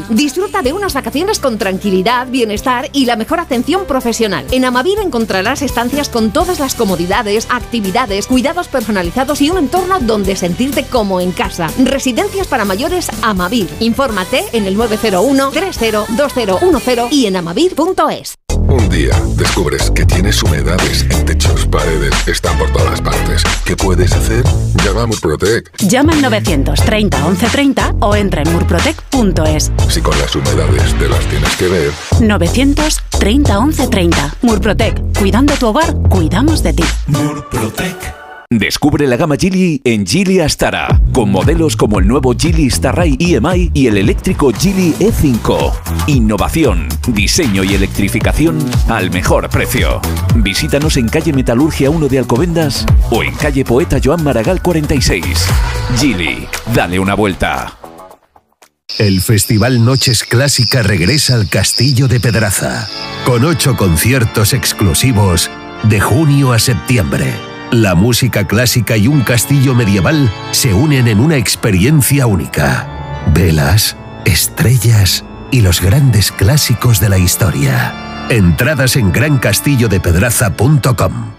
Disfruta de unas vacaciones con tranquilidad, bienestar y la mejor atención profesional. En Amavir encontrarás estancias con todas las comodidades, actividades, cuidados personalizados y un entorno donde sentirte como en casa. Residencias para mayores Amavir. Infórmate en el 901 302010 y en amavir.es. Un día descubres que tienes humedades en techos, paredes, están por todas partes. ¿Qué puedes hacer? Llama a Murprotec. Llama al 930 1130 o entra en murprotec.es. Si con las humedades te las tienes que ver. 930 1130. Murprotec. Cuidando tu hogar, cuidamos de ti. Murprotec. Descubre la gama Geely en Geely Astara, con modelos como el nuevo Geely Starray EMI y el eléctrico Geely E5. Innovación, diseño y electrificación al mejor precio. Visítanos en calle Metalurgia 1 de Alcobendas o en calle Poeta Joan Maragall 46. Geely, dale una vuelta. El Festival Noches Clásica regresa al Castillo de Pedraza, con 8 conciertos exclusivos de junio a septiembre. La música clásica y un castillo medieval se unen en una experiencia única. Velas, estrellas y los grandes clásicos de la historia. Entradas en grancastillodepedraza.com.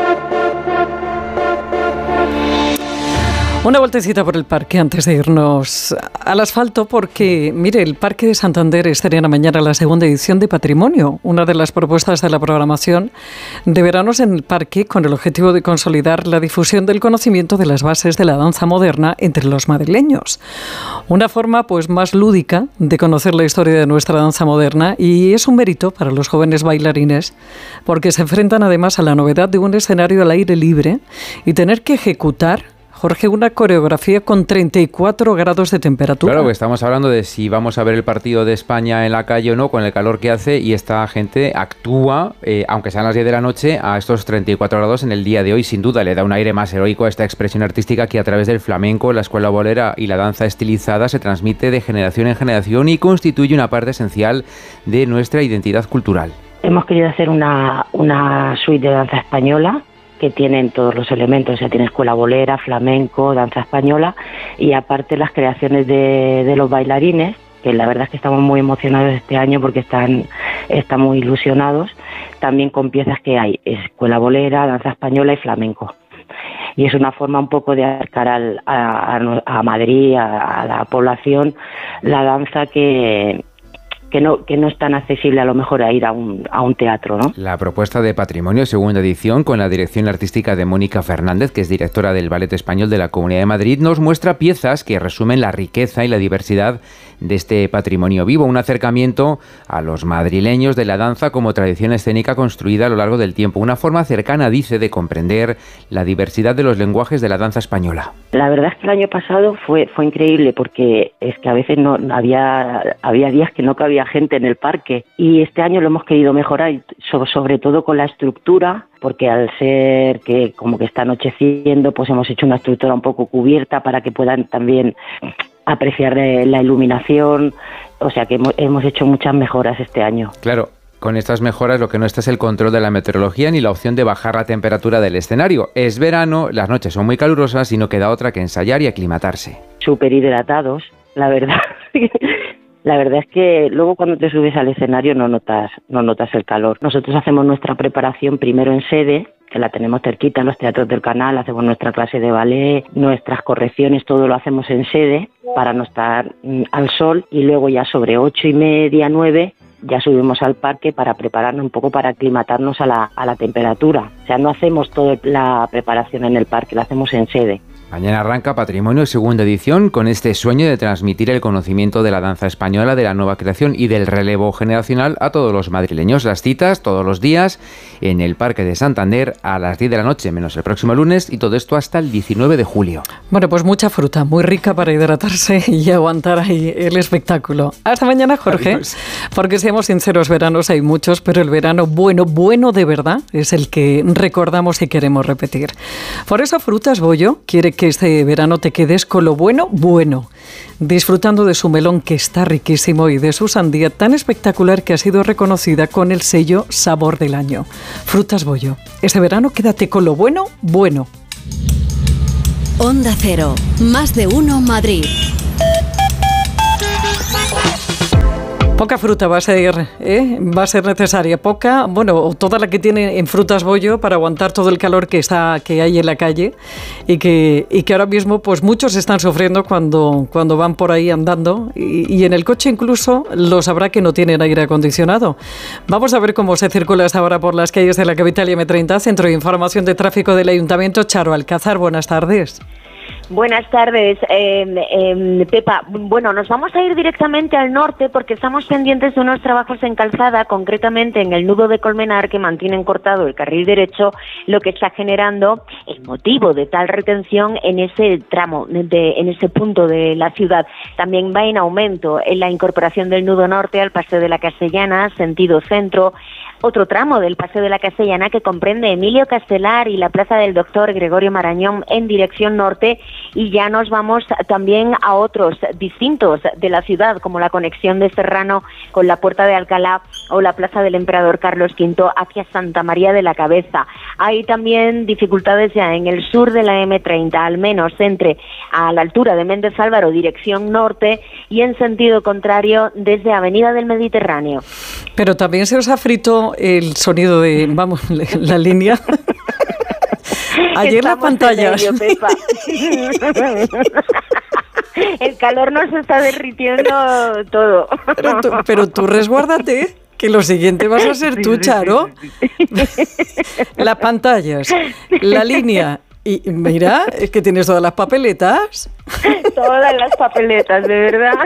Una vueltecita por el parque antes de irnos al asfalto porque, mire, el Parque de Santander estrena mañana la segunda edición de Patrimonio, una de las propuestas de la programación de veranos en el parque con el objetivo de consolidar la difusión del conocimiento de las bases de la danza moderna entre los madrileños. Una forma pues más lúdica de conocer la historia de nuestra danza moderna y es un mérito para los jóvenes bailarines porque se enfrentan además a la novedad de un escenario al aire libre y tener que ejecutar, Jorge, una coreografía con 34 grados de temperatura. Claro, que estamos hablando de si vamos a ver el partido de España en la calle o no, con el calor que hace, y esta gente actúa, aunque sean las 10 de la noche, a estos 34 grados en el día de hoy. Sin duda, le da un aire más heroico a esta expresión artística que a través del flamenco, la escuela bolera y la danza estilizada se transmite de generación en generación y constituye una parte esencial de nuestra identidad cultural. Hemos querido hacer una suite de danza española que tienen todos los elementos, o sea, tiene escuela bolera, flamenco, danza española y aparte las creaciones de los bailarines, que la verdad es que estamos muy emocionados este año porque están muy ilusionados, también con piezas que hay, escuela bolera, danza española y flamenco. Y es una forma un poco de acercar a Madrid, a la población, la danza que no es tan accesible a lo mejor a ir a un teatro, ¿no? La propuesta de Patrimonio, segunda edición, con la dirección artística de Mónica Fernández, que es directora del Ballet Español de la Comunidad de Madrid, nos muestra piezas que resumen la riqueza y la diversidad de este patrimonio vivo, un acercamiento a los madrileños de la danza como tradición escénica construida a lo largo del tiempo, una forma cercana, dice, de comprender la diversidad de los lenguajes de la danza española. La verdad es que el año pasado fue increíble porque es que a veces no había días que no cabía gente en el parque y este año lo hemos querido mejorar, sobre todo con la estructura, porque al ser que como que está anocheciendo, pues hemos hecho una estructura un poco cubierta para que puedan también apreciar la iluminación, o sea que hemos hecho muchas mejoras este año. Claro. Con estas mejoras lo que no está es el control de la meteorología ni la opción de bajar la temperatura del escenario. Es verano, las noches son muy calurosas y no queda otra que ensayar y aclimatarse. Súper hidratados, la verdad. La verdad es que luego cuando te subes al escenario no notas el calor. Nosotros hacemos nuestra preparación primero en sede, que la tenemos cerquita en los teatros del canal, hacemos nuestra clase de ballet, nuestras correcciones, todo lo hacemos en sede para no estar al sol y luego ya sobre 8:30, 9 ya subimos al parque para prepararnos un poco, para aclimatarnos a la temperatura. O sea, no hacemos toda la preparación en el parque, la hacemos en sede. Mañana arranca Patrimonio, segunda edición, con este sueño de transmitir el conocimiento de la danza española, de la nueva creación y del relevo generacional a todos los madrileños. Las citas todos los días en el Parque de Santander a las 10 de la noche, menos el próximo lunes, y todo esto hasta el 19 de julio. Bueno, pues mucha fruta, muy rica para hidratarse y aguantar ahí el espectáculo. Hasta mañana, Jorge. Adiós. Porque seamos sinceros, veranos hay muchos, pero el verano bueno de verdad es el que recordamos y queremos repetir. Por eso Frutas Bollo quiere que este verano te quedes con lo bueno, disfrutando de su melón que está riquísimo y de su sandía tan espectacular que ha sido reconocida con el sello Sabor del Año. Frutas Bollo. Este verano quédate con lo bueno. Onda Cero, más de uno Madrid. Poca fruta va a ser necesaria, poca, bueno, toda la que tiene en frutas bollo para aguantar todo el calor que hay en la calle y que ahora mismo pues muchos están sufriendo cuando van por ahí andando y en el coche incluso los habrá que no tienen aire acondicionado. Vamos a ver cómo se circula hasta ahora por las calles de la capital y M30, Centro de Información de Tráfico del Ayuntamiento. Charo Alcázar, buenas tardes. Buenas tardes, Pepa. Bueno, nos vamos a ir directamente al norte porque estamos pendientes de unos trabajos en calzada, concretamente en el nudo de Colmenar, que mantienen cortado el carril derecho, lo que está generando el motivo de tal retención en ese tramo, en ese punto de la ciudad. También va en aumento en la incorporación del nudo norte al Paseo de la Castellana, sentido centro. Otro tramo del Paseo de la Castellana que comprende Emilio Castelar y la Plaza del Doctor Gregorio Marañón en dirección norte, y ya nos vamos también a otros distintos de la ciudad, como la conexión de Serrano con la Puerta de Alcalá o la Plaza del Emperador Carlos V hacia Santa María de la Cabeza. Hay también dificultades ya en el sur de la M30, al menos a la altura de Méndez Álvaro, dirección norte, y en sentido contrario desde Avenida del Mediterráneo. Pero también se os ha frito el sonido de, la línea. Ayer la pantalla. El calor nos está derritiendo todo. Pero tú resguárdate, que lo siguiente vas a ser tú, Charo. La pantalla, la línea. Y mira, es que tienes todas las papeletas. Todas las papeletas, de verdad.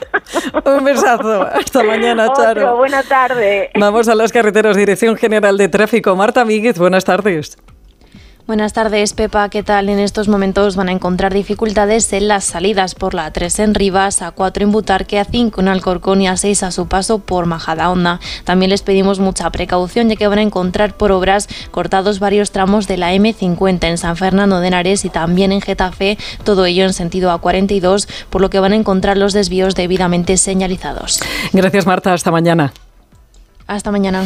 Un besazo. Hasta mañana, Charo. Buena tarde. Vamos a las carreteras. Dirección General de Tráfico. Marta Míguez, buenas tardes. Buenas tardes, Pepa. ¿Qué tal? En estos momentos van a encontrar dificultades en las salidas por la A3 en Rivas, A4 en Butarque, A5 en Alcorcón y A6 a su paso por Majadahonda. También les pedimos mucha precaución, ya que van a encontrar por obras cortados varios tramos de la M50 en San Fernando de Henares y también en Getafe, todo ello en sentido A42, por lo que van a encontrar los desvíos debidamente señalizados. Gracias, Marta. Hasta mañana. Hasta mañana.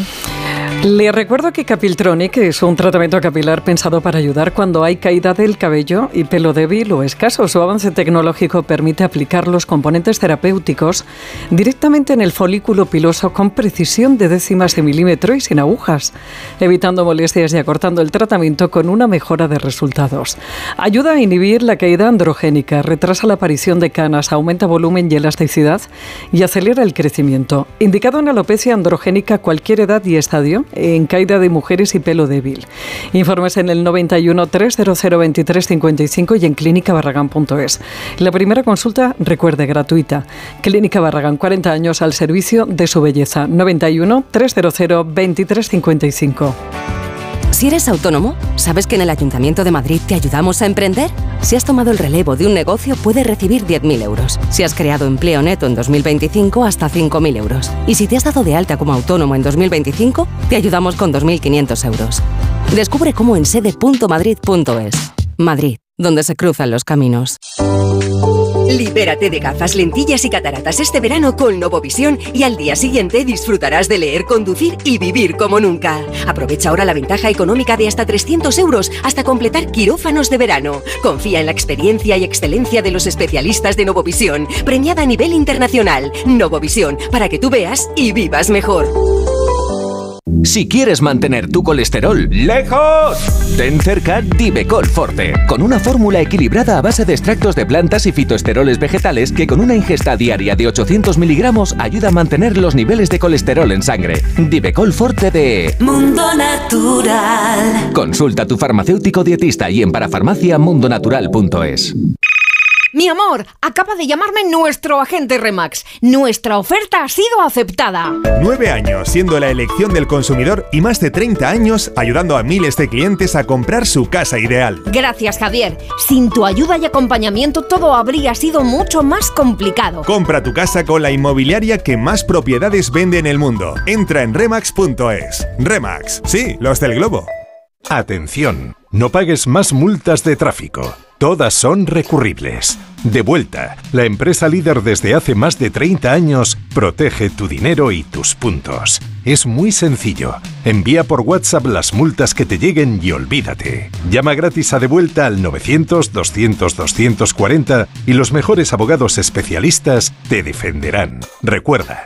Le recuerdo que Capiltronic es un tratamiento capilar pensado para ayudar cuando hay caída del cabello y pelo débil o escaso. Su avance tecnológico permite aplicar los componentes terapéuticos directamente en el folículo piloso con precisión de décimas de milímetro y sin agujas, evitando molestias y acortando el tratamiento con una mejora de resultados. Ayuda a inhibir la caída androgénica, retrasa la aparición de canas, aumenta volumen y elasticidad y acelera el crecimiento. Indicado en alopecia androgénica cualquier edad y estadio, en caída de mujeres y pelo débil. Informes en el 91 300 23 55 y en clínicabarragán.es. La primera consulta, recuerde, gratuita. Clínica Barragán, 40 años al servicio de su belleza. 91 300 23 55. Si eres autónomo, ¿sabes que en el Ayuntamiento de Madrid te ayudamos a emprender? Si has tomado el relevo de un negocio, puedes recibir 10.000 euros. Si has creado empleo neto en 2025, hasta 5.000 euros. Y si te has dado de alta como autónomo en 2025, te ayudamos con 2.500 euros. Descubre cómo en sede.madrid.es. Madrid, donde se cruzan los caminos. Libérate de gafas, lentillas y cataratas este verano con Novovisión y al día siguiente disfrutarás de leer, conducir y vivir como nunca. Aprovecha ahora la ventaja económica de hasta 300 euros hasta completar quirófanos de verano. Confía en la experiencia y excelencia de los especialistas de Novovisión, premiada a nivel internacional. Novovisión, para que tú veas y vivas mejor. Si quieres mantener tu colesterol lejos, ten cerca Divecol Forte, con una fórmula equilibrada a base de extractos de plantas y fitoesteroles vegetales que con una ingesta diaria de 800 miligramos ayuda a mantener los niveles de colesterol en sangre. Divecol Forte de Mundo Natural. Consulta a tu farmacéutico dietista y en parafarmacia.mundonatural.es. Mi amor, acaba de llamarme nuestro agente Remax. Nuestra oferta ha sido aceptada. 9 años siendo la elección del consumidor y más de 30 años ayudando a miles de clientes a comprar su casa ideal. Gracias, Javier. Sin tu ayuda y acompañamiento todo habría sido mucho más complicado. Compra tu casa con la inmobiliaria que más propiedades vende en el mundo. Entra en remax.es. Remax, sí, los del globo. Atención, no pagues más multas de tráfico. Todas son recurribles. Devuelta, la empresa líder desde hace más de 30 años, protege tu dinero y tus puntos. Es muy sencillo. Envía por WhatsApp las multas que te lleguen y olvídate. Llama gratis a Devuelta al 900-200-240 y los mejores abogados especialistas te defenderán. Recuerda,